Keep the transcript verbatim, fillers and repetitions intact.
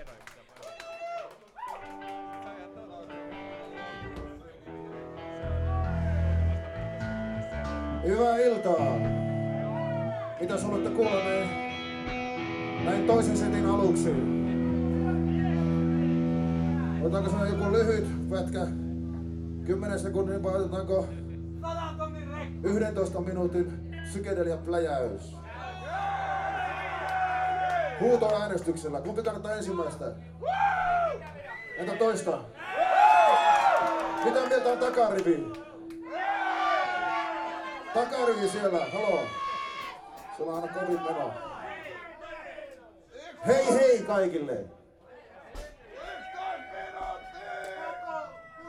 Hyvää iltaa! Mitäs olette kuulleet näin toisen setin aluksi? Otetaanko se joku lyhyt pätkä? kymmenen sekunnin vai otetaanko yhdentoista minuutin psykedelia-pläjäys? Huuto äänestyksellä. Kumpi kannattaa ensimmäistä? Entä toista? Mitä mieltä on takarivi? Takarivi siellä, haloo. Siellä on aina kovin meno. Hei hei kaikille!